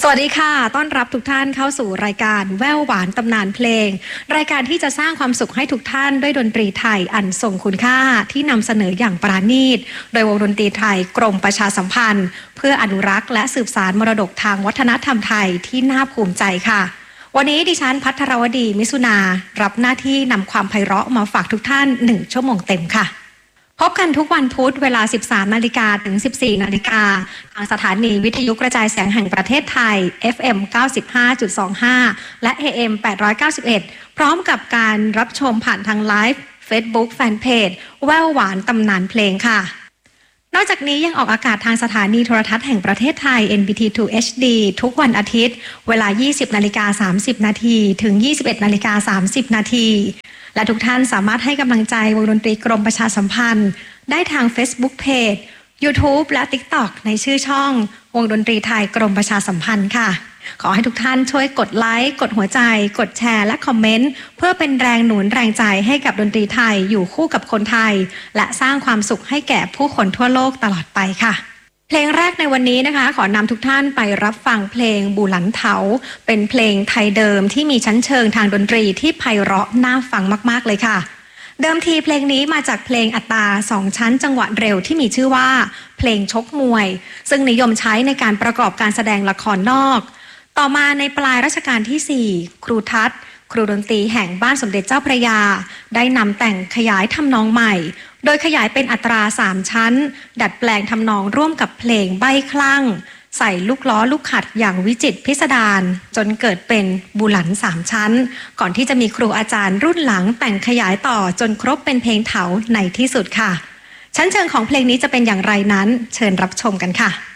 วัสดีค่ะต้อนรับทุกท่านเข้าสู่รายการแว่วหวานตำนานเพลงรายการที่จะสร้างความสุขให้ทุกท่านด้วยดนตรีไทยอันทรงคุณค่าที่นำเสนออย่างปราณีตโดยวงดนตรีไทยกรมประชาสัมพันธ์เพื่ออนุรักษ์และสืบสานมรดกทางวัฒนธรรมไทยที่น่าภูมิใจค่ะวันนี้ดิฉันภัทรวดีมิสุนารับหน้าที่นำความไพเราะมาฝากทุกท่าน1 ชั่วโมงเต็มค่ะพบกันทุกวันพุธเวลา 13 นาฬิกาถึง 14 นาฬิกาทางสถานีวิทยุกระจายเสียงแห่งประเทศไทย FM 95.25 และ AM 891 พร้อมกับการรับชมผ่านทางไลฟ์ Facebook Fanpage แว่วหวานตำนานเพลงค่ะนอกจากนี้ยังออกอากาศทางสถานีโทรทัศน์แห่งประเทศไทย NBT2 HD ทุกวันอาทิตย์เวลา 20:30 นาทีถึง 21:30 นาทีและทุกท่านสามารถให้กำลังใจวงดนตรีกรมประชาสัมพันธ์ได้ทาง Facebook Page YouTube และ TikTok ในชื่อช่องวงดนตรีไทยกรมประชาสัมพันธ์ค่ะขอให้ทุกท่านช่วยกดไลค์กดหัวใจกดแชร์และคอมเมนต์เพื่อเป็นแรงหนุนแรงใจให้กับดนตรีไทยอยู่คู่กับคนไทยและสร้างความสุขให้แก่ผู้คนทั่วโลกตลอดไปค่ะเพลงแรกในวันนี้นะคะขอนำทุกท่านไปรับฟังเพลงบูหลันเถาเป็นเพลงไทยเดิมที่มีชั้นเชิงทางดนตรีที่ไพเราะน่าฟังมากๆเลยค่ะเดิมทีเพลงนี้มาจากเพลงอัตรา2 ชั้นจังหวะเร็วที่มีชื่อว่าเพลงชกมวยซึ่งนิยมใช้ในการประกอบการแสดงละครนอกต่อมาในปลายรัชกาลที่4ครูทัศน์ครูดนตรีแห่งบ้านสมเด็จเจ้าพระยาได้นำแต่งขยายทำนองใหม่โดยขยายเป็นอัตรา3 ชั้นดัดแปลงทำนองร่วมกับเพลงใบ้คลั่งใส่ลูกล้อลูกขัดอย่างวิจิตรพิสดารจนเกิดเป็นบูหลัน3 ชั้นก่อนที่จะมีครูอาจารย์รุ่นหลังแต่งขยายต่อจนครบเป็นเพลงเถาในที่สุดค่ะชั้นเชิงของเพลงนี้จะเป็นอย่างไรนั้นเชิญรับชมกันค่ะ